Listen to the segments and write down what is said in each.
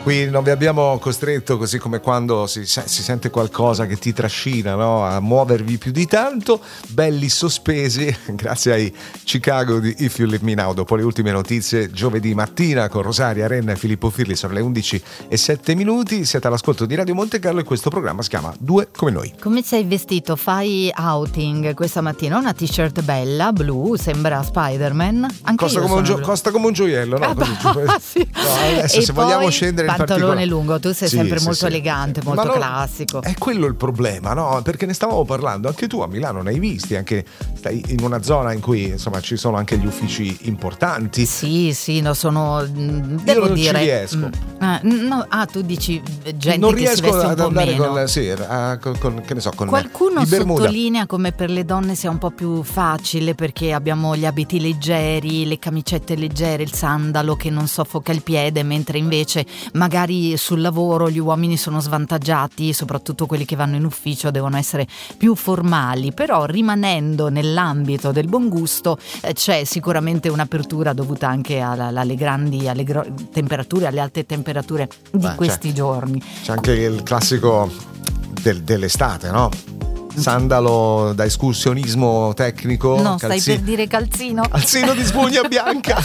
Qui non vi abbiamo costretto, così come quando si sente qualcosa che ti trascina, no? A muovervi più di tanto, belli sospesi, grazie ai Chicago di If You Leave Me Now. Dopo le ultime notizie, giovedì mattina con Rosaria Renna e Filippo Firli, sono le 11:07. Siete all'ascolto di Radio Monte Carlo e questo programma si chiama Due come noi. Come sei vestito? Fai outing questa mattina? Una t-shirt bella, blu, sembra Spider-Man. Anche costa come un gioiello, no? Sì. No, adesso se vogliamo scendere in pantalone lungo, tu sei sempre molto elegante, molto classico. È quello il problema, no? Perché ne stavamo parlando, anche tu a Milano ne hai visti, anche stai in una zona in cui insomma ci sono anche gli uffici importanti. Sì, no, sono devo io non dire ci riesco. Tu dici gente non che si riesco veste un ad po' andare meno. con che ne so, con qualcuno i Bermuda. sottolinea come per le donne sia un po' più facile perché abbiamo gli abiti leggeri, le camicette leggere, il sandalo che non soffoca il piede, mentre invece magari sul lavoro gli uomini sono svantaggiati, soprattutto quelli che vanno in ufficio devono essere più formali, però rimanendo nell'ambito del buon gusto c'è sicuramente un'apertura dovuta anche alle grandi temperature, alle alte temperature di questi giorni. C'è anche il classico dell'estate, no? Sandalo da escursionismo tecnico. No, stai per dire calzino. Calzino di spugna bianca.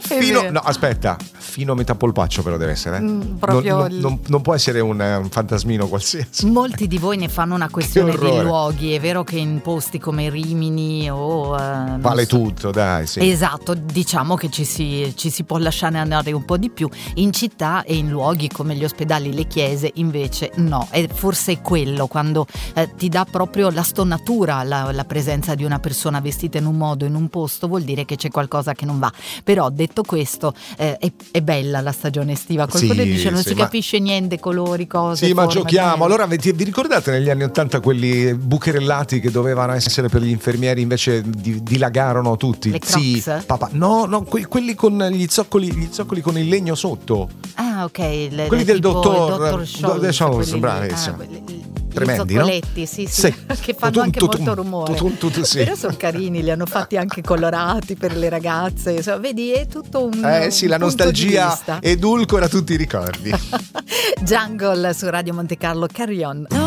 Fino a metà polpaccio però deve essere. Proprio non può essere un fantasmino qualsiasi. Molti di voi ne fanno una questione di luoghi. È vero che in posti come Rimini vale tutto, dai, sì. Esatto, diciamo che ci si può lasciare andare un po' di più. In città e in luoghi come gli ospedali, le chiese invece no. E forse è quello quando ti dà proprio la stonatura la presenza di una persona vestita in un modo, in un posto, vuol dire che c'è qualcosa che non va. Però detto questo è bella la stagione estiva. Qualcuno dice non si capisce niente, colori, cose. Sì, ma giochiamo. Allora vi ricordate negli anni '80 quelli bucherellati che dovevano essere per gli infermieri, invece dilagarono tutti? Le Crocs? Papà. No, quelli con gli zoccoli con il legno sotto. Ah, ok. Quelli del dottor Scholz, bravissimo. Tremendi, i zoccoletti, sì. Che fanno anche molto rumore. Sì. Però sono carini, li hanno fatti anche colorati per le ragazze. Vedi, è tutto un sì, la nostalgia edulcora tutti i ricordi. Jungle su Radio Monte Carlo, Carry On.